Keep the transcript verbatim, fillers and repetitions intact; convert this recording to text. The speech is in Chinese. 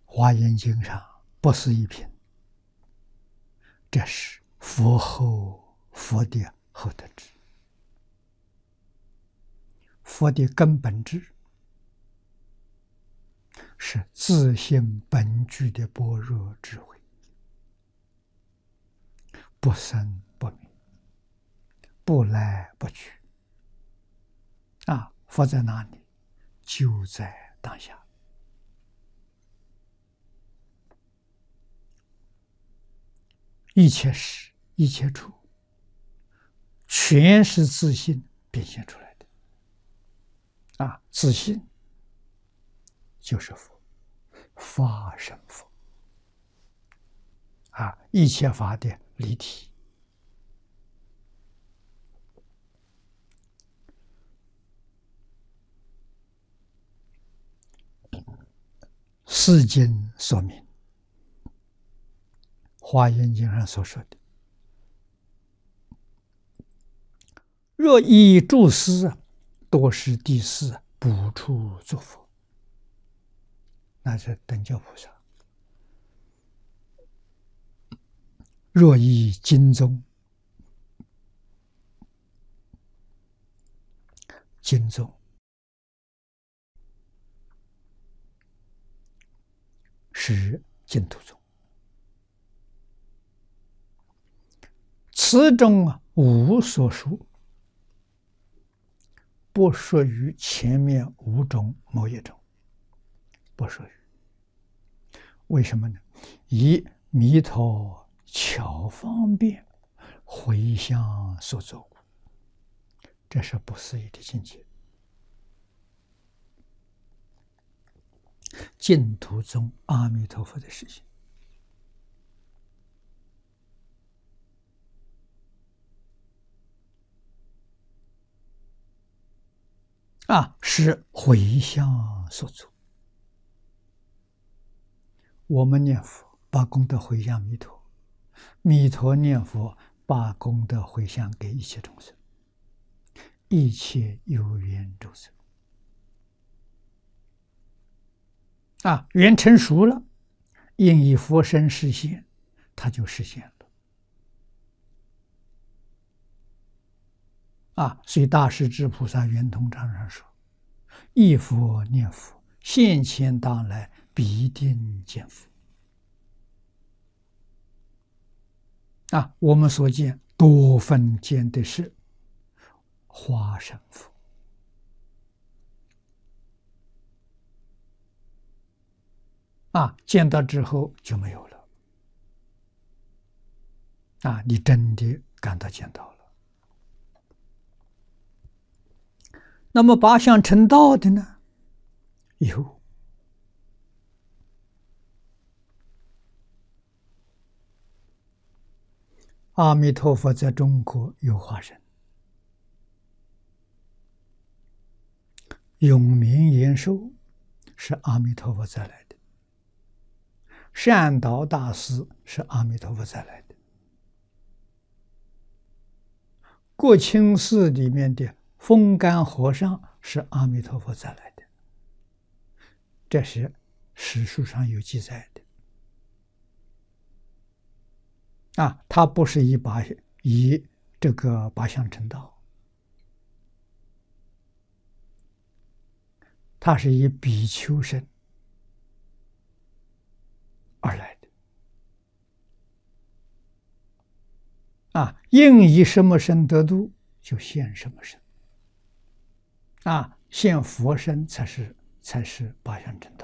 华严经上不是一品，这是佛后佛的后得智，佛的根本智是自性本具的般若智慧，不生不灭，不来不去。啊，佛在哪里？就在当下。一切时一切处，全是自性变现出来的。啊，自性就是佛，法身佛。啊，一切法的离体。世经说明，华严经上所说的，若依诸师，多是第四补处作佛，那是等觉菩萨。若依经宗，经宗是净土宗，此中啊无所属，不属于前面五种某一种，不属于。为什么呢？以弥陀巧方便回向所作故，这是不思议的境界。净土宗阿弥陀佛的实现。啊，是回向所作。我们念佛把功德回向弥陀，弥陀念佛把功德回向给一切众生，一切有缘众生。啊，缘成熟了，应以佛身实现，它就实现了。啊，所以大势至菩萨圆通章上说：“忆佛念佛，现前当来必定见佛。”啊，我们所见多分见的是化身佛。啊，见到之后就没有了。啊，你真的感到见到了。那么八相成道的呢？有。阿弥陀佛在中国有化身，永明延寿是阿弥陀佛再来的，善导大师是阿弥陀佛再来的，国清寺里面的风干和尚是阿弥陀佛再来的，这是史书上有记载的。啊，他不是以八以这个八相成道，他是以比丘身而来的。啊，应以什么身得度，就现什么身。啊，现佛身才是才是八相成道。